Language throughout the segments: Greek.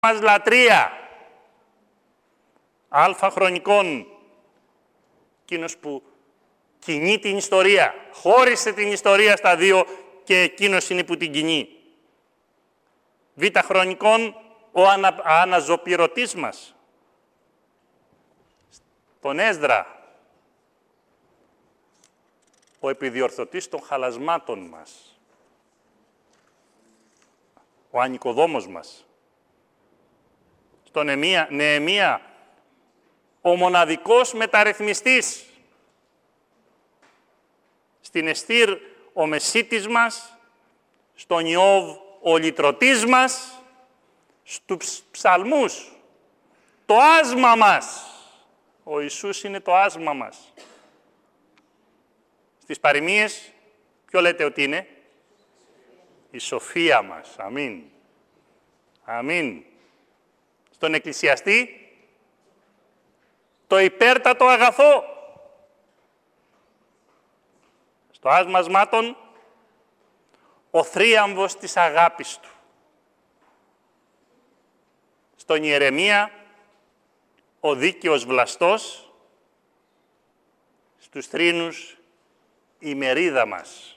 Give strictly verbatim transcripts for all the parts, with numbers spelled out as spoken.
μας λατρεία. Αλφα χρονικών, εκείνος που κινεί την ιστορία, χώρισε την ιστορία στα δύο και εκείνος είναι που την κινεί. Β χρονικών, ο ανα, αναζωπηρωτής μας, τον Έσδρα, ο επιδιορθωτής των χαλασμάτων μας, ο ανοικοδόμος μας, στον Νεεμία, Νεεμία, ο μοναδικός μεταρρυθμιστής, στην Εστήρ, ο Μεσίτης μας, στον Ιώβ, ο λυτρωτής μας, στους ψαλμούς, το άσμα μας. Ο Ιησούς είναι το άσμα μας. Στις παροιμίες, ποιο λέτε ότι είναι? Η σοφία μας. Αμήν. Αμήν. Στον εκκλησιαστή, το υπέρτατο αγαθό. Στο άσμασμάτων, ο θρίαμβος της αγάπης του. Στον Ιερεμία, ο δίκαιος βλαστός. Στους θρήνους, η μερίδα μας,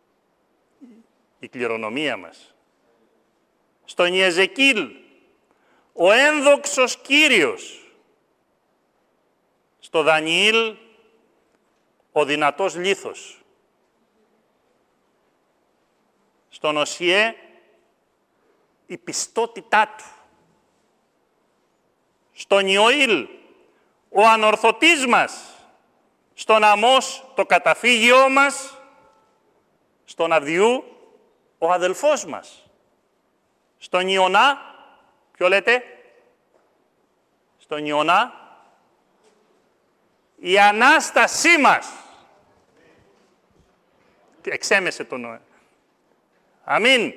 η κληρονομία μας. Στον Ιεζεκίλ, ο ένδοξος Κύριος. Στο Δανιήλ, ο δυνατός λίθος. Στον Οσιέ, η πιστότητά του. Στον Ιωήλ, ο ανορθωτής μας. Στον Αμώς, το καταφύγιό μας. Στον Αβδιού, ο αδελφός μας. Στον Ιωνά, ποιο λέτε? Στον Ιωνά, η Ανάστασή μας. Εξέμεσε τον Νοέ. Αμήν.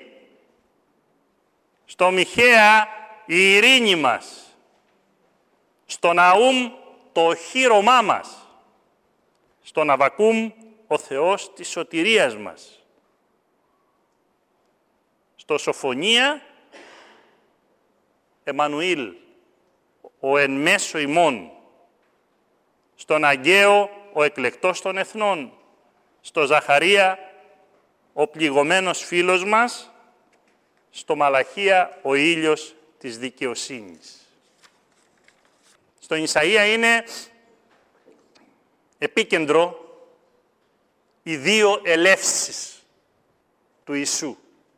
Στο Μιχαία, η ειρήνη μας. Στον Ναούμ, το οχήρωμά μας. Στον Αβακούμ, ο Θεός της σωτηρίας μας. Στο Σοφονία, Εμμανουήλ, ο εν μέσω ημών. Στον Αγκαίο, ο εκλεκτός των εθνών. Στο Ζαχαρία, ο πληγωμένος φίλος μας. Στο Μαλαχία, ο ήλιος της δικαιοσύνης. Στον Ισαΐα είναι επίκεντρο οι δύο ελεύσεις του Ιησού.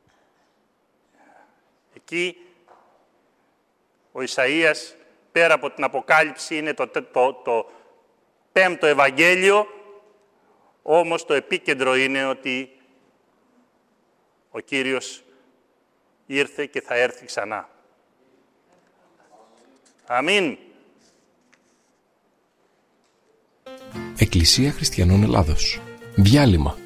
Εκεί ο Ισαΐας, πέρα από την Αποκάλυψη, είναι το, το, το πέμπτο Ευαγγέλιο, όμως το επίκεντρο είναι ότι ο Κύριος ήρθε και θα έρθει ξανά. Αμήν. Εκκλησία Χριστιανών Ελλάδος. Διάλειμμα.